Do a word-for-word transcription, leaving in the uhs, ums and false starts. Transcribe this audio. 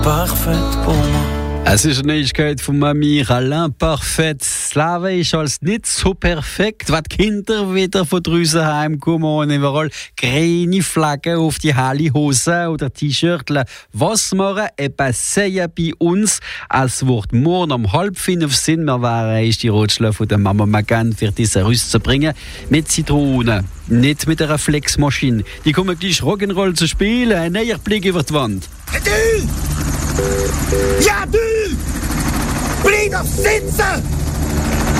parfaite pour moi. Es ist eine Neuigkeit von Mami Alain Parfait. Das Leben ist als nicht so perfekt, wenn die Kinder wieder von draussen heimkommen und überall grüne Flaggen auf die helle Hosen oder T-Shirts. Was machen? Eben sehr bei uns. Es wird morgen um halb fünf Sinn. Wir wären ist die Rotschläge von der Mama Magan für diese rauszubringen. Mit Zitronen, nicht mit einer Flexmaschine. Die kommen gleich Rock'n'Roll zu spielen. Ein neuer Blick über die Wand. Du! Ja, du! Bleib doch sitzen!